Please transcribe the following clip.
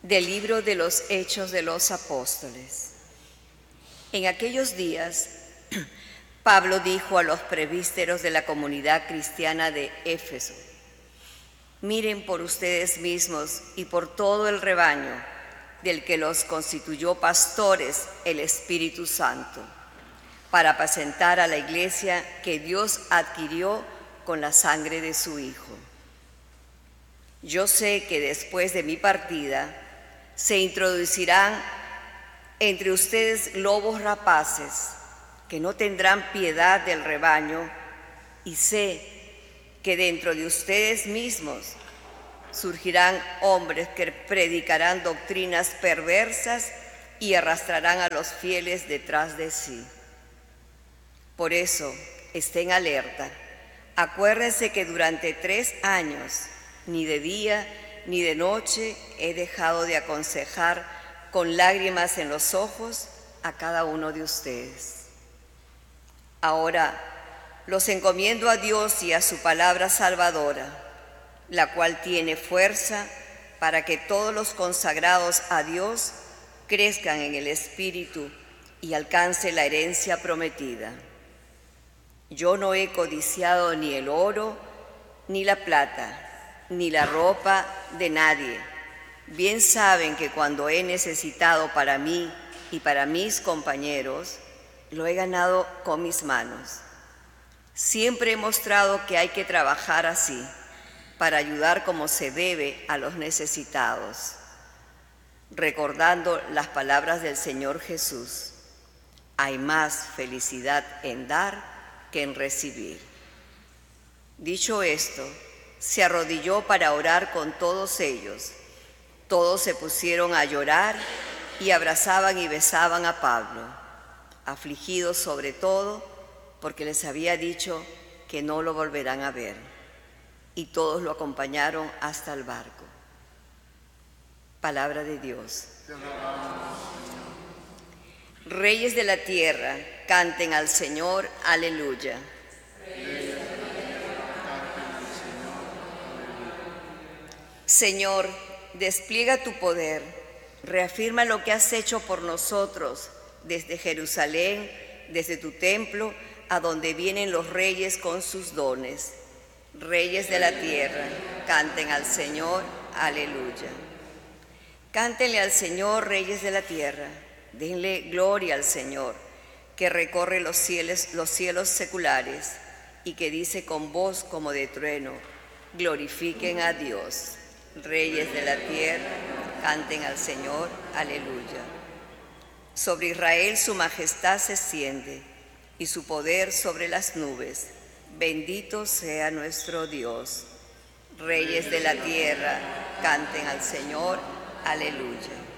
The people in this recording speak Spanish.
Del libro de los Hechos de los Apóstoles. En aquellos días, Pablo dijo a los presbíteros de la comunidad cristiana de Éfeso: miren por ustedes mismos y por todo el rebaño del que los constituyó pastores el Espíritu Santo, para apacentar a la iglesia que Dios adquirió con la sangre de su Hijo. Yo sé que después de mi partida se introducirán entre ustedes lobos rapaces que no tendrán piedad del rebaño, y sé que dentro de ustedes mismos surgirán hombres que predicarán doctrinas perversas y arrastrarán a los fieles detrás de sí. Por eso, estén alerta. Acuérdense que durante 3 años, ni de día ni de noche, he dejado de aconsejar con lágrimas en los ojos a cada uno de ustedes. Ahora los encomiendo a Dios y a su palabra salvadora, la cual tiene fuerza para que todos los consagrados a Dios crezcan en el Espíritu y alcancen la herencia prometida. Yo no he codiciado ni el oro, ni la plata, ni la ropa de nadie. Bien saben que cuando he necesitado para mí y para mis compañeros, lo he ganado con mis manos. Siempre he mostrado que hay que trabajar así, para ayudar como se debe a los necesitados, recordando las palabras del Señor Jesús: hay más felicidad en dar que en recibir. Dicho esto, se arrodilló para orar con todos ellos. Todos se pusieron a llorar y abrazaban y besaban a Pablo, afligidos sobre todo porque les había dicho que no lo volverán a ver. Y todos lo acompañaron hasta el barco. Palabra de Dios. Reyes de la tierra, canten al Señor, aleluya. Señor, despliega tu poder, reafirma lo que has hecho por nosotros desde Jerusalén, desde tu templo, a donde vienen los reyes con sus dones. Reyes de la tierra, canten al Señor, aleluya. Cántenle al Señor, reyes de la tierra, denle gloria al Señor, que recorre los cielos seculares y que dice con voz como de trueno: glorifiquen a Dios. Reyes de la tierra, canten al Señor, aleluya. Sobre Israel su majestad se extiende y su poder sobre las nubes. Bendito sea nuestro Dios. Reyes de la tierra, canten al Señor, aleluya.